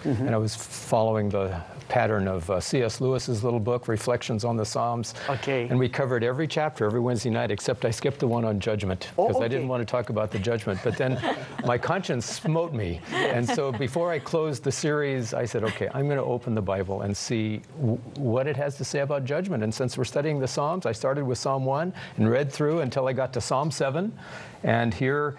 and I was following the pattern of C.S. Lewis's little book, Reflections on the Psalms. Okay. And we covered every chapter every Wednesday night, except I skipped the one on judgment, because I didn't want to talk about the judgment. But then my conscience smote me. And so before I closed the series, I said, okay, I'm going to open the Bible and see what it has to say about judgment. And since we're studying the Psalms, I started with Psalm 1 and read through until I got to Psalm 7. And here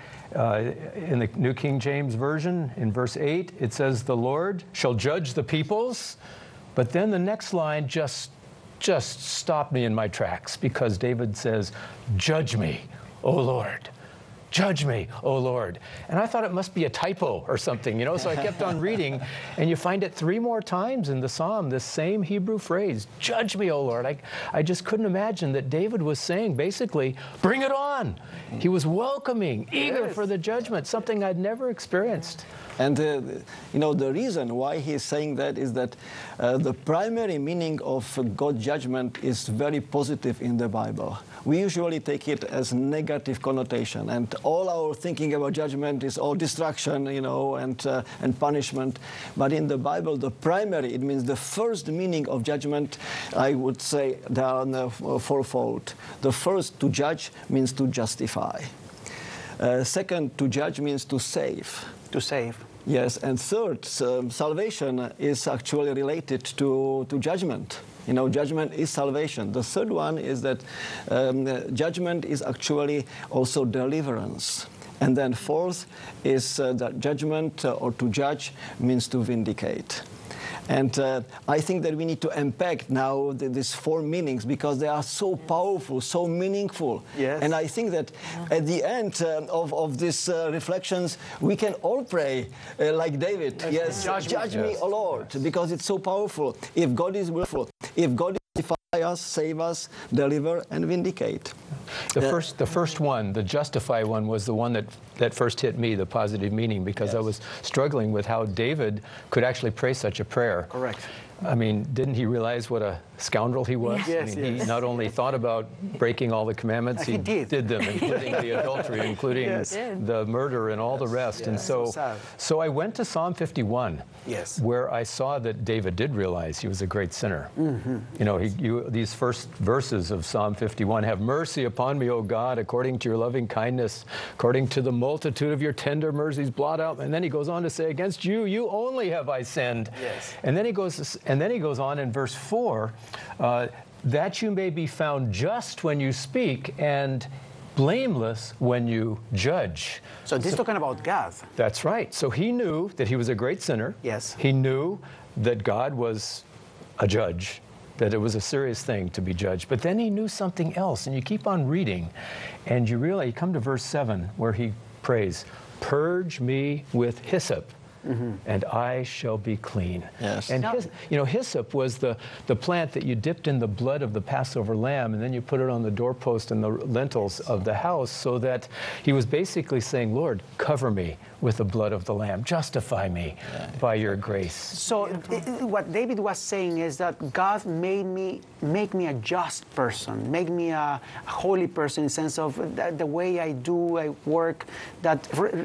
in the New King James Version, in verse 8, it says, the Lord shall judge the peoples. But then the next line just stopped me in my tracks, because David says, judge me, O Lord. Judge me, O Lord. And I thought it must be a typo or something, so I kept on reading, and you find it 3 more times in the Psalm, this same Hebrew phrase, judge me, O Lord. I just couldn't imagine that David was saying, basically, bring it on. He was welcoming, eager for the judgment, something I'd never experienced. And, the reason why he's saying that is that the primary meaning of God's judgment is very positive in the Bible. We usually take it as negative connotation, and all our thinking about judgment is all destruction, and punishment. But in the Bible, the primary, it means the first meaning of judgment, I would say they are fourfold. The first, to judge, means to justify. Second, to judge means to save. To save. Yes, and third, salvation is actually related to judgment. Judgment is salvation. The third one is that judgment is actually also deliverance. And then fourth is that judgment or to judge means to vindicate. And I think that we need to unpack now these 4 meanings, because they are so powerful, so meaningful. Yes. And I think that at the end of these reflections, we can all pray like David. Yes, judge me, O Lord, because it's so powerful. If God is willful, if God justify us, save us, deliver, and vindicate. The first one, the justify one, was the one that first hit me, the positive meaning, because I was struggling with how David could actually pray such a prayer. Correct. I mean, didn't he realize what a scoundrel he was? Yes, He not only thought about breaking all the commandments, he did them, including the adultery, including the murder and all the rest. And so I went to Psalm 51, where I saw that David did realize he was a great sinner. These first verses of Psalm 51, have mercy upon me, O God, according to your loving kindness, according to the multitude of your tender mercies, blot out. And then he goes on to say, against you only have I sinned. Yes. And then he goes on in verse 4, that you may be found just when you speak and blameless when you judge. So this is talking about God. That's right. So he knew that he was a great sinner. Yes. He knew that God was a judge, that it was a serious thing to be judged. But then he knew something else, and you keep on reading, and you come to verse 7, where he prays, purge me with hyssop, and I shall be clean. Yes. And hyssop was the plant that you dipped in the blood of the Passover lamb, and then you put it on the doorpost and the lintels of the house, so that he was basically saying, Lord, cover me with the blood of the lamb. Justify me by your grace. So what David was saying is that God make me a just person, make me a holy person, in the sense of the way I work, that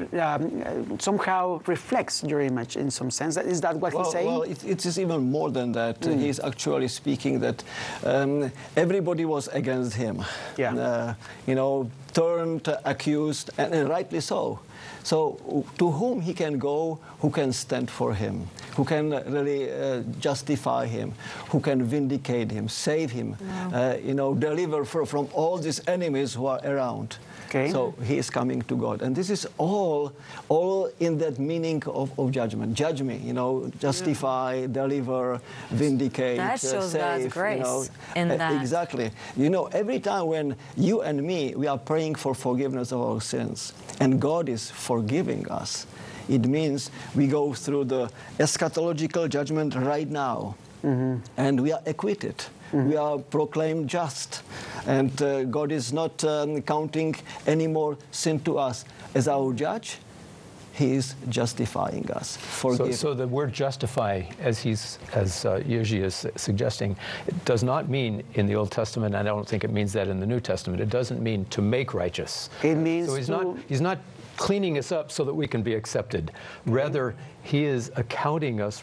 somehow reflects your image in some sense. Is that what he's saying? Well, it is even more than that. He's actually speaking that everybody was against him. Yeah. Turned, accused, and rightly so. So to whom he can go, who can stand for him, who can really justify him, who can vindicate him, save him, deliver from all these enemies who are around. Okay. So he is coming to God. And this is all in that meaning of judgment. Judge me, justify, deliver, vindicate, that shows save. God's grace in that. Exactly. Every time when you and me, we are praying for forgiveness of our sins, and God is forgiving us, it means we go through the eschatological judgment right now, and we are acquitted. We are proclaimed just, and God is not counting any more sin to us. As our judge, He is justifying us. So the word justify, as Jerzy is suggesting, it does not mean in the Old Testament, and I don't think it means that in the New Testament. It doesn't mean to make righteous. It means so he's not cleaning us up so that we can be accepted. Rather, he is accounting us